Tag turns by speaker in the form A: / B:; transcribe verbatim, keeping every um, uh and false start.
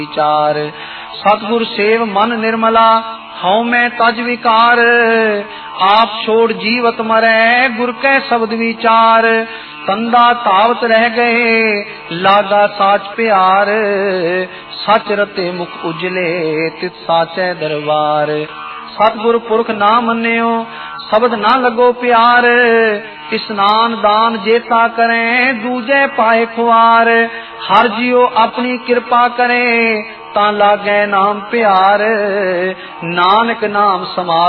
A: विचार। सतगुर सेव मन निर्मला हऊँ मैं तज विकार। आप छोड़ जीवत मरै गुर कै शब्द विचार। तंदा तावत रह गए लागा साच प्यार। सच रते मुख उजले तित साचै दरबार। सतगुर पुरख ना मन्यो शब्द ना लगो प्यार। स्नान दान जेता करें दूजे पाए खुआर। हर जियो अपनी कृपा करे ता लागे नाम प्यार। नानक नाम समार